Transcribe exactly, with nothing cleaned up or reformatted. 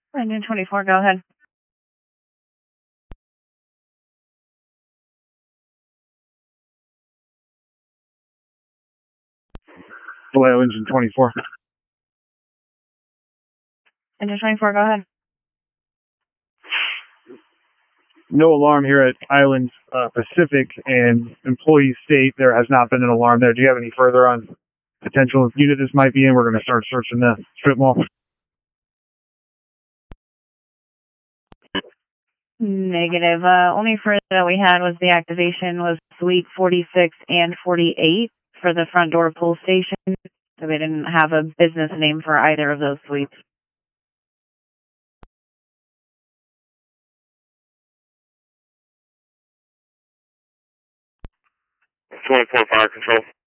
Engine twenty-four, go ahead. Hello, engine twenty-four. Engine twenty-four, go ahead. No alarm here at Island uh, Pacific, and employees state there has not been an alarm there. Do you have any further on potential unit this might be in? We're going to start searching the strip mall. Negative. Uh, only further that we had was the activation was suite forty-six and forty-eight for the front door pull station. So they didn't have a business name for either of those suites. twenty-four Fire Control.